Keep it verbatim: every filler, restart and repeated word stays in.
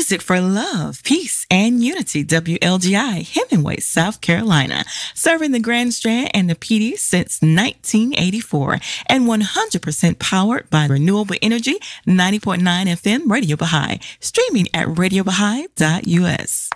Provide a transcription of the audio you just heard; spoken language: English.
Music for love, peace, and unity. W L G I, Hemingway, South Carolina. Serving the Grand Strand and the P D since nineteen eighty-four. And one hundred percent powered by renewable energy. ninety point nine F M Radio Baha'i. Streaming at radio baha'i dot U S.